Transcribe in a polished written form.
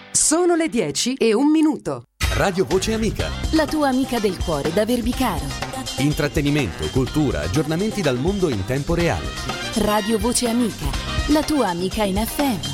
Sono le 10:01. Radio Voce Amica. La tua amica del cuore da Verbicaro. Intrattenimento, cultura, aggiornamenti dal mondo in tempo reale. Radio Voce Amica, la tua amica in FM.